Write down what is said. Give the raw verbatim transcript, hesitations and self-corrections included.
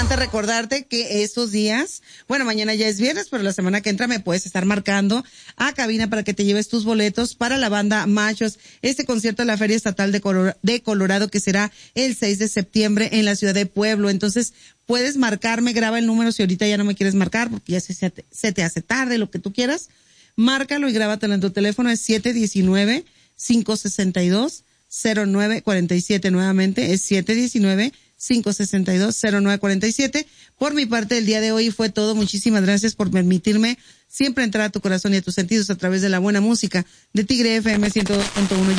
Antes recordarte que estos días, bueno, mañana ya es viernes, pero la semana que entra me puedes estar marcando a cabina para que te lleves tus boletos para la banda Machos, este concierto de la Feria Estatal de, Color- de Colorado que será el seis de septiembre en la ciudad de Pueblo. Entonces, puedes marcarme, graba el número si ahorita ya no me quieres marcar porque ya se, se, te, se te hace tarde, lo que tú quieras. Márcalo y grábatelo en tu teléfono, es siete uno nueve, cinco seis dos, cero nueve cuatro siete, nuevamente es siete uno nueve, cinco seis dos, cero nueve cuatro siete. Por mi parte, el día de hoy fue todo. Muchísimas gracias por permitirme siempre entrar a tu corazón y a tus sentidos a través de la buena música de Tigre F M ciento dos punto uno.